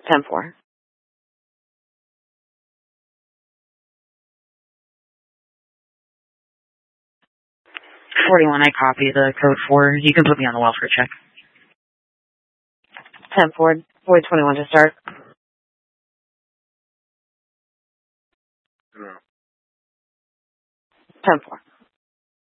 10-4. 41, I copy the code 4. You can put me on the welfare check. 10-4. Void 21 to start. 10-4.